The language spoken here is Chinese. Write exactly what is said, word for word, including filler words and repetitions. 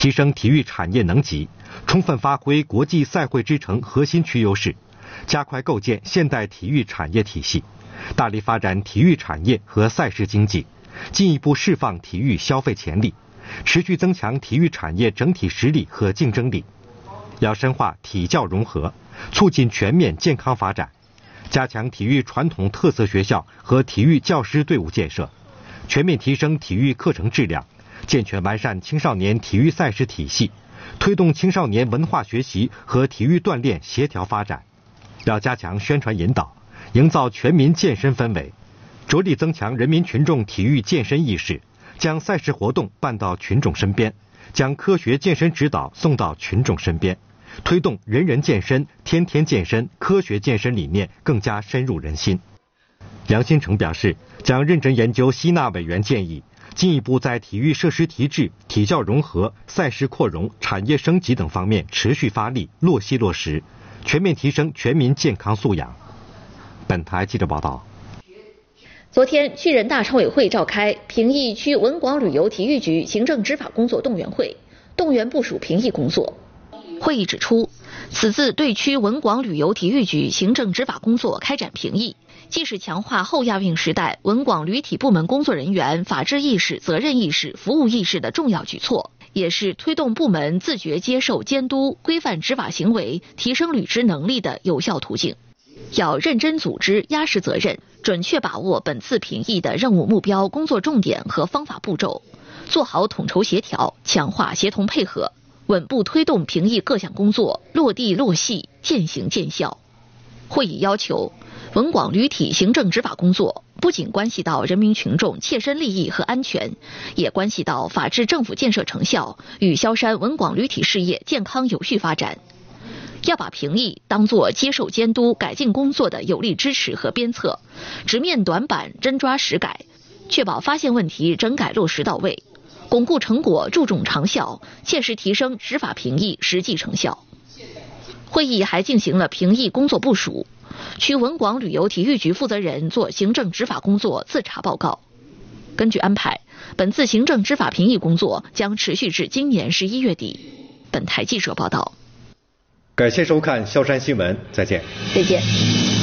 提升体育产业能级，充分发挥国际赛会之城核心区优势，加快构建现代体育产业体系，大力发展体育产业和赛事经济，进一步释放体育消费潜力，持续增强体育产业整体实力和竞争力。要深化体教融合，促进全面健康发展，加强体育传统特色学校和体育教师队伍建设，全面提升体育课程质量，健全完善青少年体育赛事体系，推动青少年文化学习和体育锻炼协调发展。要加强宣传引导，营造全民健身氛围，着力增强人民群众体育健身意识，将赛事活动办到群众身边，将科学健身指导送到群众身边，推动人人健身、天天健身、科学健身理念更加深入人心。梁新成表示，将认真研究吸纳委员建议，进一步在体育设施提质、体教融合、赛事扩容、产业升级等方面持续发力，落细落实，全面提升全民健康素养。本台记者报道。 昨天，区人大常委会召开平邑区文广旅游体育局行政执法工作动员会，动员部署平邑工作。会议指出，此次对区文广旅游体育局行政执法工作开展平邑，既是强化后亚运时代文广旅体部门工作人员法治意识、责任意识、服务意识的重要举措，也是推动部门自觉接受监督、规范执法行为、提升履职能力的有效途径。要认真组织、压实责任，准确把握本次评议的任务目标、工作重点和方法步骤，做好统筹协调，强化协同配合，稳步推动评议各项工作落地落细、见行见效。会议要求，文广旅体行政执法工作不仅关系到人民群众切身利益和安全，也关系到法治政府建设成效与萧山文广旅体事业健康有序发展。要把评议当作接受监督、改进工作的有力支持和鞭策，直面短板，真抓实改，确保发现问题整改落实到位，巩固成果，注重长效，切实提升执法评议实际成效。会议还进行了评议工作部署，区文广旅游体育局负责人做行政执法工作自查报告。根据安排，本次行政执法评议工作将持续至今年十一月底。本台记者报道。 感谢收看萧山新闻，再见。 再见。